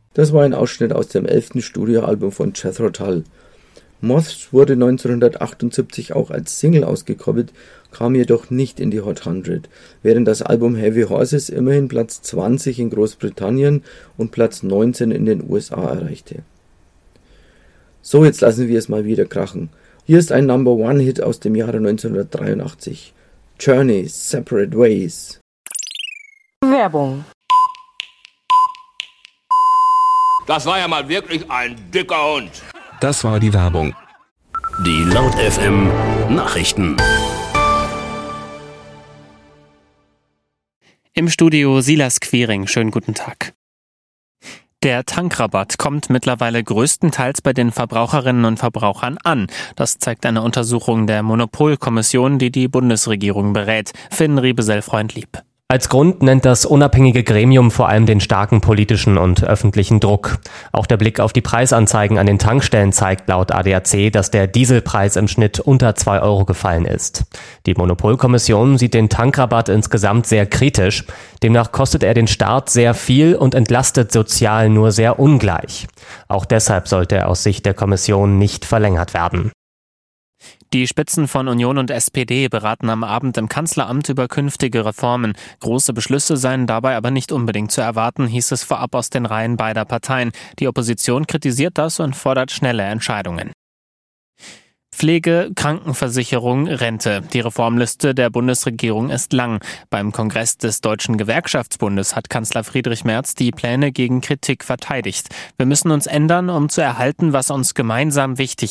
Das war ein Ausschnitt aus dem 11. Studioalbum von Jethro Tull. Moths wurde 1978 auch als Single ausgekoppelt, kam jedoch nicht in die Hot 100, während das Album Heavy Horses immerhin Platz 20 in Großbritannien und Platz 19 in den USA erreichte. So, jetzt lassen wir es mal wieder krachen. Hier ist ein Number-One-Hit aus dem Jahre 1983. Journey, Separate Ways. Werbung. Das war ja mal wirklich ein dicker Hund. Das war die Werbung. Die Laut FM Nachrichten. Im Studio Silas Quiring. Schönen guten Tag. Der Tankrabatt kommt mittlerweile größtenteils bei den Verbraucherinnen und Verbrauchern an. Das zeigt eine Untersuchung der Monopolkommission, die die Bundesregierung berät. Finn Riebesell-Freundlieb. Als Grund nennt das unabhängige Gremium vor allem den starken politischen und öffentlichen Druck. Auch der Blick auf die Preisanzeigen an den Tankstellen zeigt laut ADAC, dass der Dieselpreis im Schnitt unter 2 Euro gefallen ist. Die Monopolkommission sieht den Tankrabatt insgesamt sehr kritisch. Demnach kostet er den Staat sehr viel und entlastet sozial nur sehr ungleich. Auch deshalb sollte er aus Sicht der Kommission nicht verlängert werden. Die Spitzen von Union und SPD beraten am Abend im Kanzleramt über künftige Reformen. Große Beschlüsse seien dabei aber nicht unbedingt zu erwarten, hieß es vorab aus den Reihen beider Parteien. Die Opposition kritisiert das und fordert schnelle Entscheidungen. Pflege, Krankenversicherung, Rente. Die Reformliste der Bundesregierung ist lang. Beim Kongress des Deutschen Gewerkschaftsbundes hat Kanzler Friedrich Merz die Pläne gegen Kritik verteidigt. Wir müssen uns ändern, um zu erhalten, was uns gemeinsam wichtig